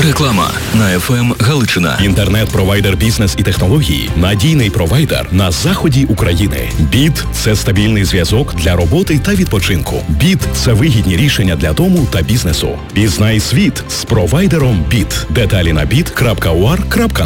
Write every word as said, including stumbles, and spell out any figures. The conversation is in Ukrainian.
Реклама на еф ем Галичина. Інтернет-провайдер бізнес і технології. Надійний провайдер на заході України. Біт – це стабільний зв'язок для роботи та відпочинку. Біт – це вигідні рішення для дому та бізнесу. Пізнай світ з провайдером Біт. Деталі на біт крапка у ар крапка